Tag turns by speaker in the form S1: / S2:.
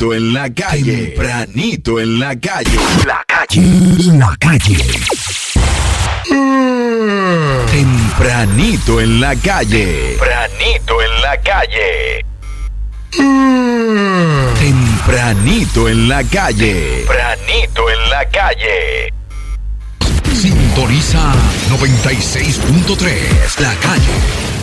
S1: Tempranito en la calle. Tempranito en la calle.
S2: La calle.
S1: Tempranito en la calle. Tempranito en la calle. Tempranito en la calle. Tempranito en la calle.
S3: Sintoniza 96.3 La Calle.